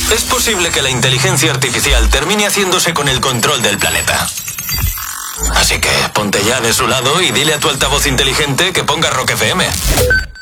es posible que la inteligencia artificial termine haciéndose con el control del planeta. Así que ponte ya de su lado y dile a tu altavoz inteligente que ponga Rock FM.